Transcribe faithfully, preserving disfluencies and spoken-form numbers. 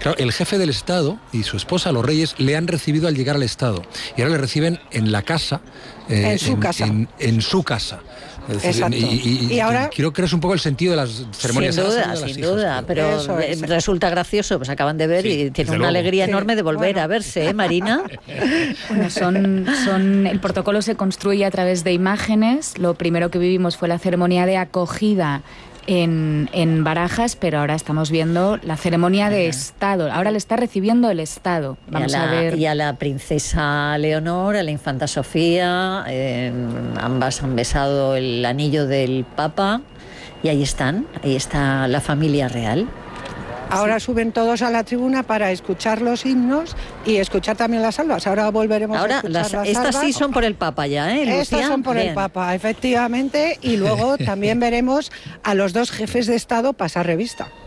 Claro, el jefe del Estado y su esposa, los reyes, le han recibido al llegar al Estado. Y ahora le reciben en la casa. Eh, en su en, casa. En, en su casa. Es decir, y, y, y, y ahora creo que es un poco el sentido de las ceremonias. Sin duda, de las sin hijas, duda, pero Eso es. resulta gracioso, pues acaban de ver sí, y tienen una luego. alegría sí. enorme de volver bueno. a verse, ¿eh, Marina? Bueno, son, son, el protocolo se construye a través de imágenes. Lo primero que vivimos fue la ceremonia de acogida En, en Barajas, pero ahora estamos viendo la ceremonia de Estado. Ahora le está recibiendo el Estado. Vamos y a, la, a ver. Y a la princesa Leonor, a la infanta Sofía, eh, ambas han besado el anillo del Papa y ahí están, ahí está la familia real. Ahora sí. suben todos a la tribuna para escuchar los himnos y escuchar también las salvas. Ahora volveremos Ahora, a escuchar las, las Estas salvas. sí son por el Papa ya, ¿eh, Lucía? Estas son por Bien. el Papa, efectivamente. Y luego también veremos a los dos jefes de Estado pasar revista.